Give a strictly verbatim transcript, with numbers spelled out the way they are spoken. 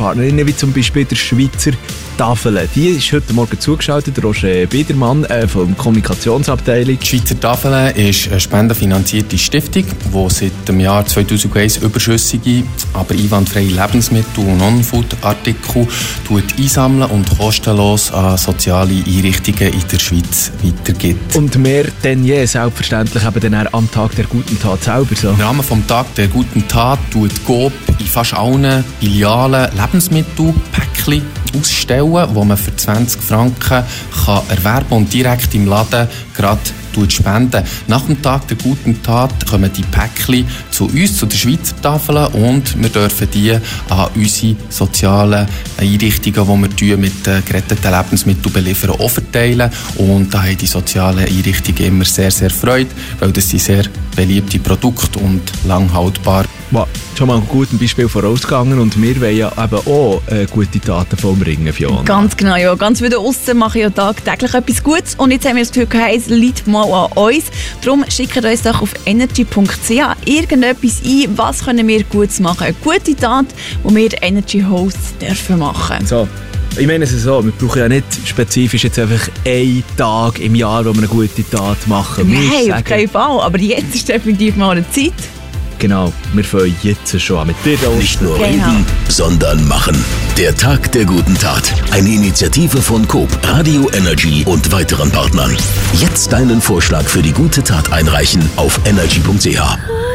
Partnerinnen, wie zum Beispiel der Schweizer Tafel. Die ist heute Morgen zugeschaltet, Roger Biedermann äh, von der Kommunikationsabteilung. Die Schweizer Tafel ist eine spendenfinanzierte Stiftung, die seit dem Jahr zweitausendeins überschüssige, aber einwandfreie Lebensmittel und Non-Food-Artikel einsammelt und kostenlos an soziale Einrichtungen in der Schweiz weitergibt. Und mehr denn je selbstverständlich eben dann am Tag der guten Tat selber so. Im Rahmen des Tag der guten Tat tut Coop in fast allen Filialen Lebensmittelpäckchen ausstellen, wo man für zwanzig Franken kann erwerben und direkt im Laden gerade spenden. Nach dem Tag der guten Tat kommen die Päckchen zu uns, zu der Schweizer Tafel, und wir dürfen die an unsere sozialen Einrichtungen, die wir mit geretteten Lebensmitteln beliefern, auch verteilen. Und da haben die sozialen Einrichtungen immer sehr, sehr Freude, weil das sind sehr beliebte Produkte und lang haltbar. Wow, schon mal ein gutes Beispiel vorausgegangen, und wir wollen ja eben auch äh, gute Taten vom Ringen, Fiona. Ganz genau, ja. Ganz wieder aussen machen ja tagtäglich etwas Gutes, und jetzt haben wir das Gefühl gehabt, es liegt mal an uns. Darum schickt uns doch auf energy punkt c h irgendetwas ein, was können wir Gutes machen. Eine gute Tat, die wir Energy Hosts dürfen machen. So. Ich meine es ist so, wir brauchen ja nicht spezifisch jetzt einfach einen Tag im Jahr, wo wir eine gute Tat machen. Nein, auf keinen Fall, aber jetzt ist definitiv mal eine Zeit. Genau, wir fangen jetzt schon an mit dir. Nicht nur reden, sondern machen. Der Tag der guten Tat. Eine Initiative von Coop, Radio Energy und weiteren Partnern. Jetzt deinen Vorschlag für die gute Tat einreichen auf energy punkt c h.